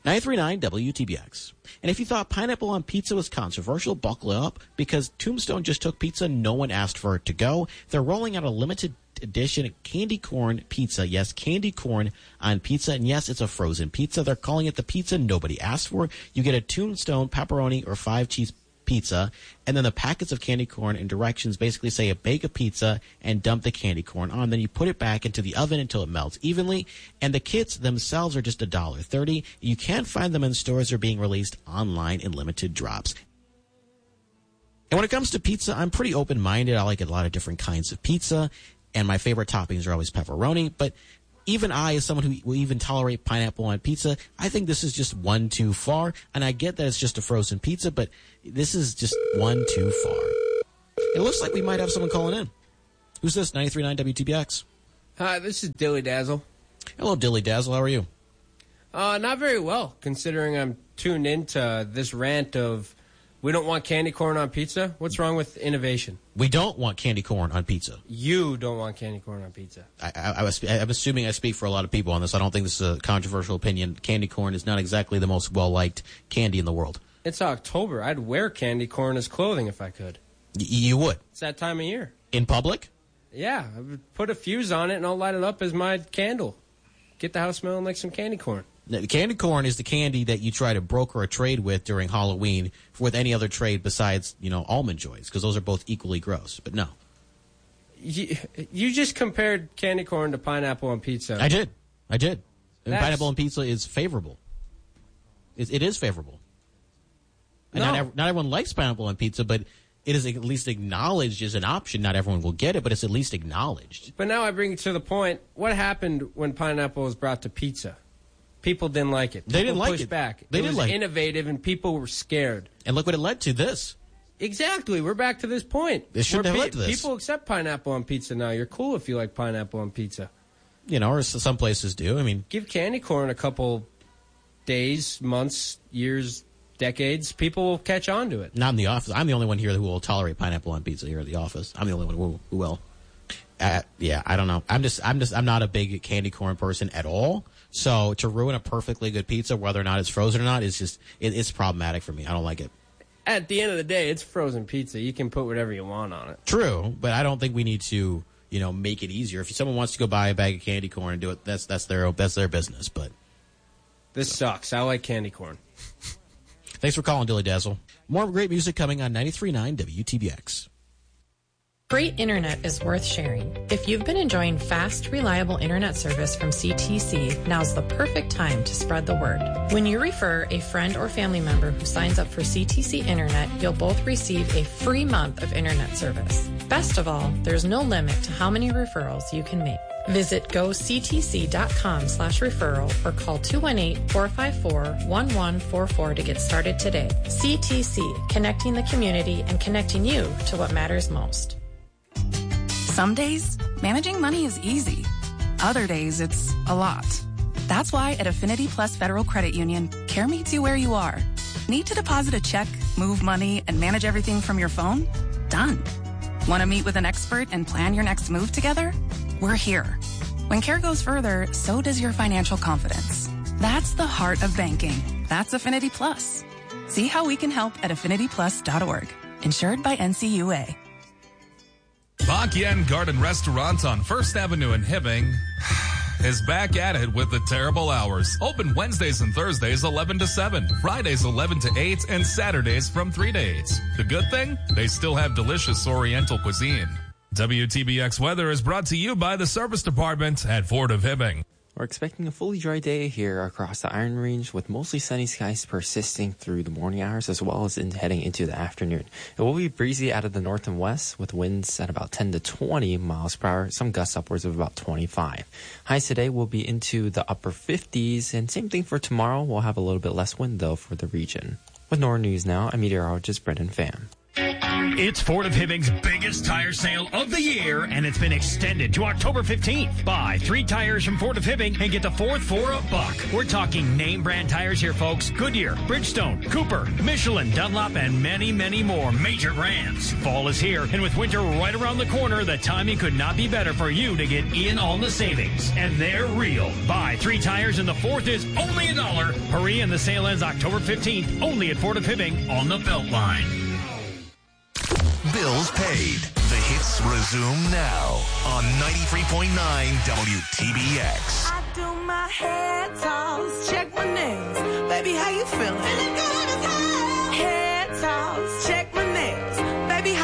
939 WTBX. And if you thought pineapple on pizza was controversial, buckle up, because Tombstone just took pizza no one asked for it to go. They're rolling out a limited edition candy corn pizza. Yes, candy corn on pizza. And yes, it's a frozen pizza. They're calling it the pizza nobody asked for. You get a Tombstone pepperoni or 5-cheese pizza, and then the packets of candy corn and directions basically say bake a pizza and dump the candy corn on. Then you put it back into the oven until it melts evenly, and the kits themselves are just $1.30. You can't find them in stores. They're being released online in limited drops. And when it comes to pizza, I'm pretty open-minded. I like a lot of different kinds of pizza, and my favorite toppings are always pepperoni, but even I, as someone who will even tolerate pineapple on pizza, I think this is just one too far. And I get that it's just a frozen pizza, but this is just one too far. It looks like we might have someone calling in. Who's this? 93.9 WTBX. Hi, this is Dilly Dazzle. Hello, Dilly Dazzle. How are you? Not very well, considering I'm tuned into this rant of we don't want candy corn on pizza. What's wrong with innovation? We don't want candy corn on pizza. You don't want candy corn on pizza. I'm assuming I speak for a lot of people on this. I don't think this is a controversial opinion. Candy corn is not exactly the most well-liked candy in the world. It's October. I'd wear candy corn as clothing if I could. You would? It's that time of year. In public? Yeah. I would put a fuse on it and I'll light it up as my candle. Get the house smelling like some candy corn. The candy corn is the candy that you try to broker a trade with during Halloween with any other trade besides, Almond Joys, because those are both equally gross. But no. You just compared candy corn to pineapple on pizza. I did. And pineapple on pizza is favorable. It is favorable. And No. not everyone likes pineapple on pizza, but it is at least acknowledged as an option. Not everyone will get it, but it's at least acknowledged. But now I bring it to the point, what happened when pineapple was brought to pizza? People didn't like it. They didn't like pushed it. Back. They it didn't was like it. innovative, and people were scared. And look what it led to, this. Exactly. We're back to this point. This shouldn't have led to this. People accept pineapple on pizza now. You're cool if you like pineapple on pizza. Or some places do. I mean, give candy corn a couple days, months, years, decades. People will catch on to it. Not in the office. I'm the only one here who will tolerate pineapple on pizza here at the office. I'm the only one who will. Yeah, I don't know. I'm not a big candy corn person at all. So to ruin a perfectly good pizza, whether or not it's frozen or not, is just it's problematic for me. I don't like it. At the end of the day, it's frozen pizza. You can put whatever you want on it. True, but I don't think we need to, make it easier. If someone wants to go buy a bag of candy corn and do it, that's their business. But this sucks. I like candy corn. Thanks for calling, Dilly Dazzle. More great music coming on 93.9 WTBX. Great internet is worth sharing. If you've been enjoying fast, reliable internet service from CTC, now's the perfect time to spread the word. When you refer a friend or family member who signs up for CTC Internet, you'll both receive a free month of internet service. Best of all, there's no limit to how many referrals you can make. Visit goctc.com/referral or call 218-454-1144 to get started today. CTC, connecting the community and connecting you to what matters most. Some days, managing money is easy. Other days, it's a lot. That's why at Affinity Plus Federal Credit Union, care meets you where you are. Need to deposit a check, move money, and manage everything from your phone? Done. Want to meet with an expert and plan your next move together? We're here. When care goes further, so does your financial confidence. That's the heart of banking. That's Affinity Plus. See how we can help at affinityplus.org. Insured by NCUA. Bak Yen Garden Restaurant on First Avenue in Hibbing is back at it with the terrible hours. Open Wednesdays and Thursdays 11 to 7, Fridays 11 to 8, and Saturdays from 3 to 8. The good thing? They still have delicious Oriental cuisine. WTBX weather is brought to you by the Service Department at Ford of Hibbing. We're expecting a fully dry day here across the Iron Range with mostly sunny skies persisting through the morning hours as well as heading into the afternoon. It will be breezy out of the north and west with winds at about 10 to 20 miles per hour, some gusts upwards of about 25. Highs today will be into the upper 50s, and same thing for tomorrow. We'll have a little bit less wind though for the region. With NORA News now, I'm meteorologist Brendan Pham. It's Ford of Hibbing's biggest tire sale of the year, and it's been extended to October 15th. Buy 3 tires from Ford of Hibbing and get the 4th for $1. We're talking name brand tires here, folks. Goodyear, Bridgestone, Cooper, Michelin, Dunlop, and many, many more major brands. Fall is here, and with winter right around the corner, the timing could not be better for you to get in on the savings. And they're real. Buy 3 tires and the 4th is only $1. Hurry, and the sale ends October 15th, only at Ford of Hibbing on the Beltline. Bills paid. The hits resume now on 93.9 WTBX. I do my hair toss, check my nails. Baby, how you feeling?